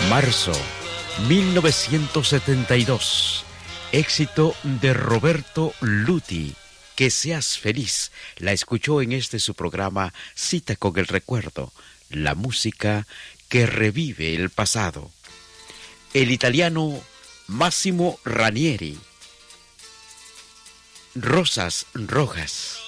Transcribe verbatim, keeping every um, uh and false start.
Marzo mil novecientos setenta y dos. Éxito de Roberto Luti. Que seas feliz. La escuchó en este su programa Cita con el Recuerdo. La música que revive el pasado. El italiano Massimo Ranieri. Rosas rojas.